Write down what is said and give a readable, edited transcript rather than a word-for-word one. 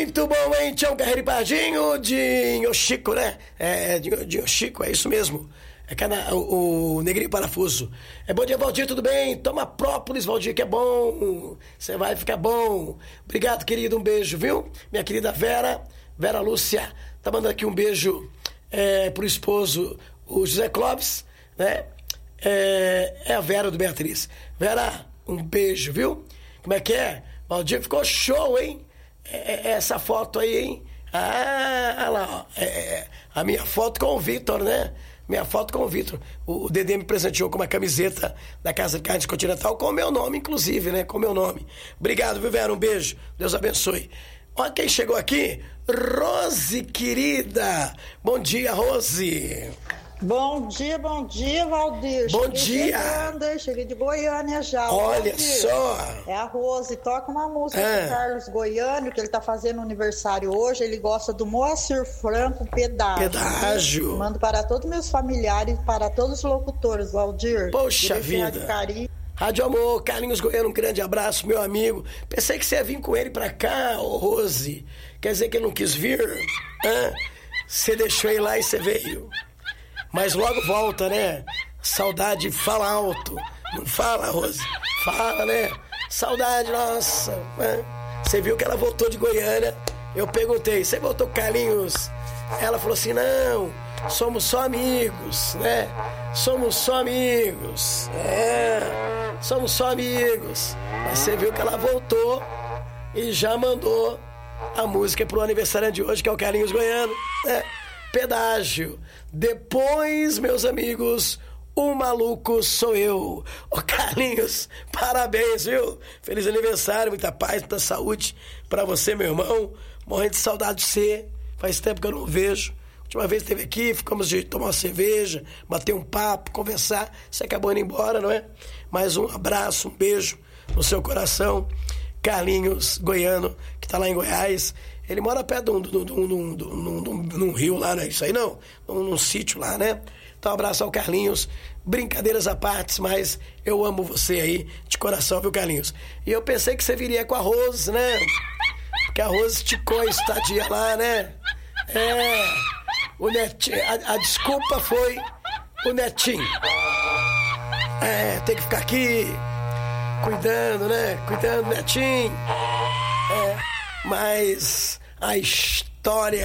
Muito bom, hein? Tião Carreiro e Pardinho de Oxico, né? De Oxico, é isso mesmo. O Negrinho Parafuso. Bom dia, Valdir, tudo bem? Toma própolis, Valdir, que é bom. Você vai ficar bom. Obrigado, querido, um beijo, viu? Minha querida Vera Lúcia, tá mandando aqui um beijo pro esposo, o José Clóvis, né? É a Vera do Beatriz. Vera, um beijo, viu? Como é que é? Valdir, ficou show, hein? Essa foto aí, hein? Ah, lá, ó. A minha foto com o Vitor, né? Minha foto com o Vitor. O Dedê me presenteou com uma camiseta da Casa de Carnes Continental com o meu nome, inclusive, né? Com o meu nome. Obrigado, viu, Vera? Um beijo. Deus abençoe. Olha quem chegou aqui. Rose, querida. Bom dia, Rose. Bom dia, Valdir. Bom dia. Cheguei de Goiânia já. Olha Valdir. Só. É a Rose. Toca uma música do Carlos Goiano, que ele tá fazendo aniversário hoje. Ele gosta do Moacir Franco, Pedágio. Mando para todos meus familiares, para todos os locutores, Valdir. Poxa vida. Rádio Amor, Carlinhos Goiano, um grande abraço, meu amigo. Pensei que você ia vir com ele pra cá, ô Rose. Quer dizer que ele não quis vir? Você deixou ele lá e você veio. Mas logo volta, né? Saudade fala alto. Não fala, Rose? Fala, né? Saudade, nossa. Você viu que ela voltou de Goiânia. Eu perguntei, você voltou com Carlinhos? Ela falou assim, não, somos só amigos, né? Somos só amigos. Somos só amigos. Mas você viu que ela voltou e já mandou a música pro aniversário de hoje, que é o Carlinhos Goiano, né? Pedágio. Depois, meus amigos, o maluco sou eu. Ô Carlinhos, parabéns, viu? Feliz aniversário, muita paz, muita saúde pra você, meu irmão. Morrendo de saudade de você. Faz tempo que eu não vejo. Última vez esteve aqui, ficamos de tomar uma cerveja, bater um papo, conversar. Você acabou indo embora, não é? Mais um abraço, um beijo no seu coração. Carlinhos Goiano, que tá lá em Goiás. Ele mora perto de um rio lá, não é isso aí não? Num sítio lá, né? Então, um abraço ao Carlinhos. Brincadeiras à parte, mas eu amo você aí, de coração, viu, Carlinhos? E eu pensei que você viria com a Rose, né? Porque a Rose esticou a estadia lá, né? O Netinho, a desculpa foi o Netinho. Tem que ficar aqui cuidando, né? Cuidando do Netinho. Mas a história